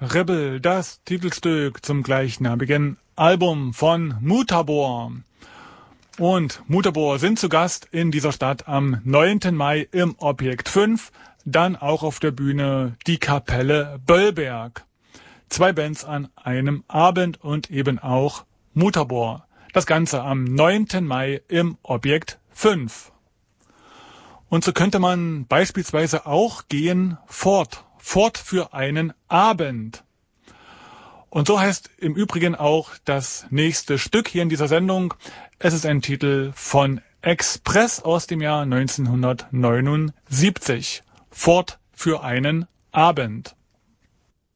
Rebel, das Titelstück zum gleichnamigen Album von Mutabor. Und Mutabor sind zu Gast in dieser Stadt am 9. Mai im Objekt 5, dann auch auf der Bühne die Kapelle Böllberg. 2 Bands an einem Abend und eben auch Mutabor. Das Ganze am 9. Mai im Objekt 5. Und so könnte man beispielsweise auch gehen fort für einen Abend. Und so heißt im Übrigen auch das nächste Stück hier in dieser Sendung. Es ist ein Titel von Express aus dem Jahr 1979. Fort für einen Abend.